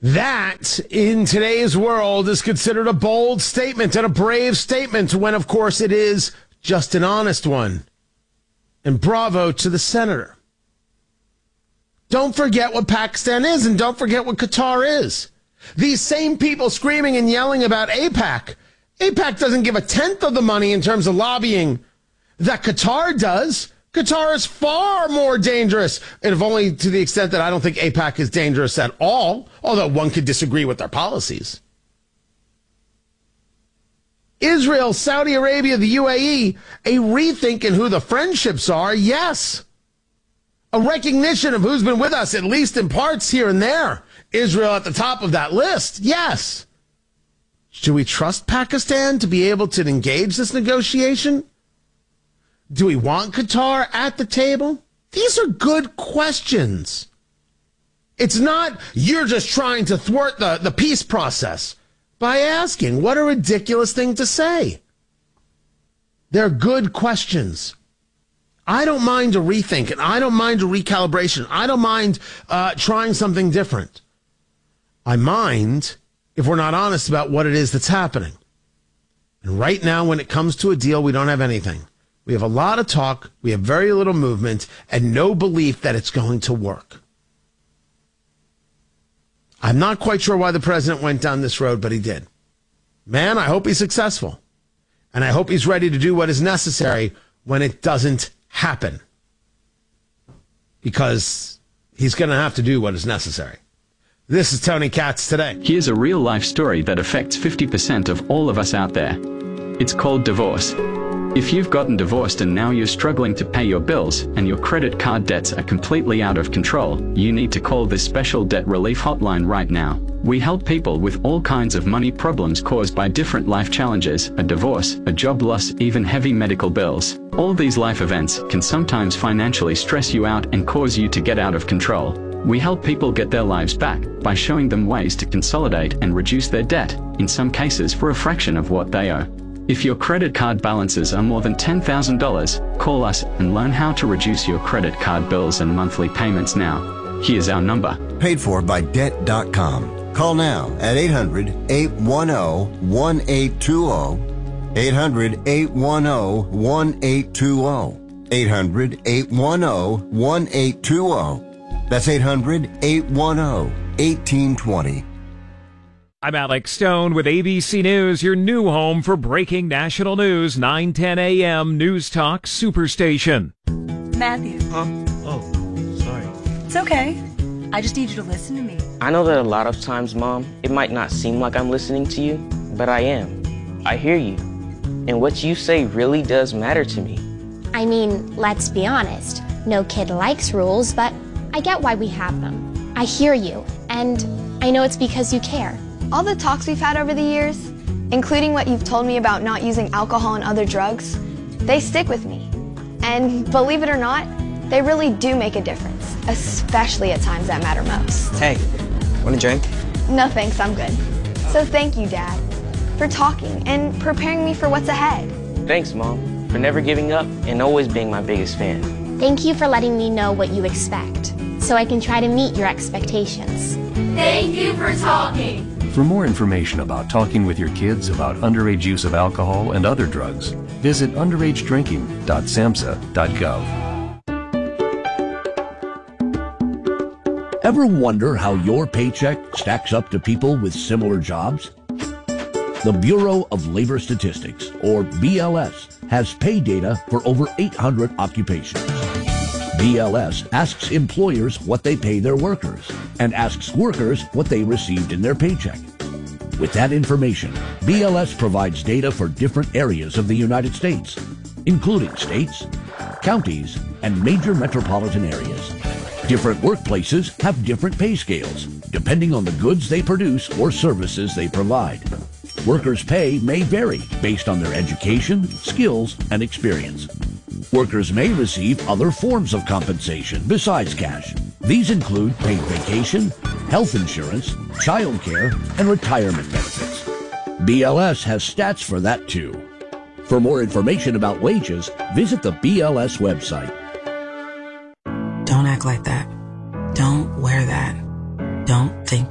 That, in today's world, is considered a bold statement and a brave statement when, of course, it is just an honest one. And bravo to the senator. Don't forget what Pakistan is, and don't forget what Qatar is. These same people screaming and yelling about AIPAC. AIPAC doesn't give a tenth of the money in terms of lobbying that Qatar does. Qatar is far more dangerous, and if only to the extent that I don't think AIPAC is dangerous at all, although one could disagree with their policies. Israel, Saudi Arabia, the UAE, a rethink in who the friendships are, yes. A recognition of who's been with us, at least in parts here and there. Israel at the top of that list, yes. Should we trust Pakistan to be able to engage this negotiation? Do we want Qatar at the table? These are good questions. It's not you're just trying to thwart the peace process by asking. What a ridiculous thing to say. They're good questions. I don't mind a rethink, and I don't mind a recalibration. I don't mind trying something different. I mind if we're not honest about what it is that's happening. And right now, when it comes to a deal, we don't have anything. We have a lot of talk, we have very little movement, and no belief that it's going to work. I'm not quite sure why the president went down this road, but he did. Man, I hope he's successful. And I hope he's ready to do what is necessary when it doesn't happen. Because he's going to have to do what is necessary. This is Tony Katz Today. Here's a real-life story that affects 50% of all of us out there. It's called divorce. If you've gotten divorced and now you're struggling to pay your bills and your credit card debts are completely out of control, you need to call this special debt relief hotline right now. We help people with all kinds of money problems caused by different life challenges, a divorce, a job loss, even heavy medical bills. All these life events can sometimes financially stress you out and cause you to get out of control. We help people get their lives back by showing them ways to consolidate and reduce their debt, in some cases for a fraction of what they owe. If your credit card balances are more than $10,000, call us and learn how to reduce your credit card bills and monthly payments now. Here's our number. Paid for by Debt.com. Call now at 800-810-1820. 800-810-1820. 800-810-1820. That's 800-810-1820. I'm Alex Stone with ABC News, your new home for breaking national news, 9:10 a.m. News Talk Superstation. Matthew. Huh? Oh, sorry. It's okay. I just need you to listen to me. I know that a lot of times, Mom, it might not seem like I'm listening to you, but I am. I hear you. And what you say really does matter to me. I mean, let's be honest. No kid likes rules, but I get why we have them. I hear you, and I know it's because you care. All the talks we've had over the years, including what you've told me about not using alcohol and other drugs, they stick with me. And believe it or not, they really do make a difference, especially at times that matter most. Hey, want a drink? No thanks, I'm good. So thank you, Dad, for talking and preparing me for what's ahead. Thanks, Mom, for never giving up and always being my biggest fan. Thank you for letting me know what you expect, so I can try to meet your expectations. Thank you for talking. For more information about talking with your kids about underage use of alcohol and other drugs, visit underagedrinking.samhsa.gov. Ever wonder how your paycheck stacks up to people with similar jobs? The Bureau of Labor Statistics, or BLS, has pay data for over 800 occupations. BLS asks employers what they pay their workers and asks workers what they received in their paycheck. With that information, BLS provides data for different areas of the United States, including states, counties, and major metropolitan areas. Different workplaces have different pay scales, depending on the goods they produce or services they provide. Workers' pay may vary based on their education, skills, and experience. Workers may receive other forms of compensation besides cash. These include paid vacation, health insurance, child care, and retirement benefits. BLS has stats for that too. For more information about wages, visit the BLS website. Don't act like that. Don't wear that.